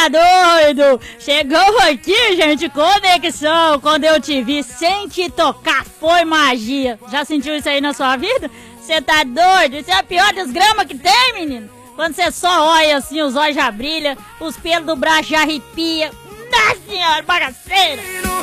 tá doido? Chegou aqui, gente, conexão. Quando eu te vi sem te tocar, foi magia. Já sentiu isso aí na sua vida? Você tá doido? Isso é a pior desgrama que tem, menino. Quando você só olha assim, os olhos já brilham, os pelos do braço já arrepia. Nossa senhora, bagaceira!